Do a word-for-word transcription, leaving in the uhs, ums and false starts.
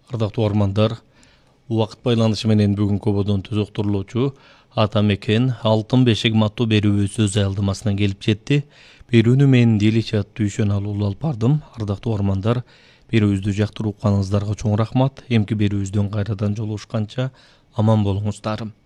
Ардактуу угармандар, убакыт байланышы менен бүгүнкү ободон түз уктурулуучу Ата мекен Алтын бешик аттуу берүүбүз өз аялдамасынан келип жетти. Берүүнү мен Деличат Дүйшөналы уулу алып бардым. Ардактуу угармандар, берүүбүздү жактырып укканыңыздарга чоң рахмат. Эмки берүүбүздөн кайрадан жолугушканча аман болуңуздар.